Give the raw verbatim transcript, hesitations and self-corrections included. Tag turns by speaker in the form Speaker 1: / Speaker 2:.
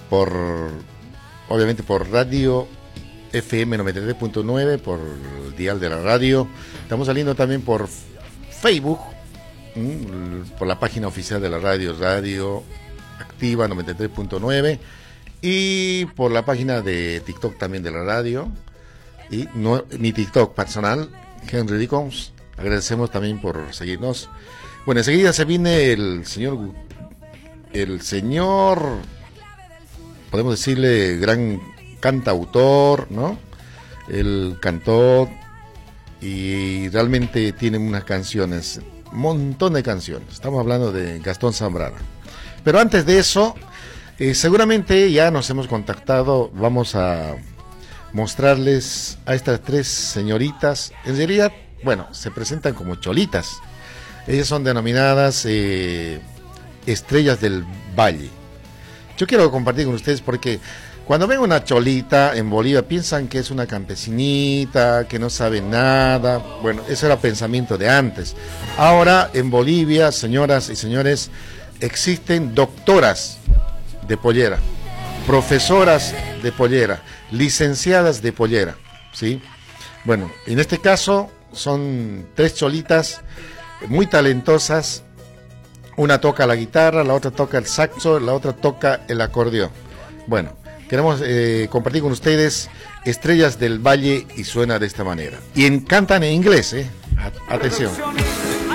Speaker 1: por, obviamente por radio F M noventa y tres punto nueve, por el dial de la radio. Estamos saliendo también por Facebook, ¿m? por la página oficial de la radio, Radio Activa noventa y tres punto nueve, y por la página de TikTok también de la radio, y no, mi TikTok personal, Henry Dickons. Agradecemos también por seguirnos. Bueno, enseguida se viene el señor, el señor, podemos decirle, gran cantautor, ¿no? El cantor, y realmente tiene unas canciones, un montón de canciones. Estamos hablando de Gastón Zambrana. Pero antes de eso, eh, seguramente ya nos hemos contactado. Vamos a mostrarles a estas tres señoritas. En realidad, bueno, se presentan como cholitas. Ellas son denominadas eh, estrellas del valle. Yo quiero compartir con ustedes porque cuando ven una cholita en Bolivia piensan que es una campesinita, que no sabe nada. Bueno, ese era el pensamiento de antes. Ahora en Bolivia, señoras y señores, existen doctoras de pollera, profesoras de pollera, licenciadas de pollera, ¿sí? Bueno, en este caso son tres cholitas muy talentosas. Una toca la guitarra, la otra toca el saxo, la otra toca el acordeón. Bueno, queremos eh, compartir con ustedes Estrellas del Valle, y suena de esta manera. Y cantan en inglés, ¿eh? Atención.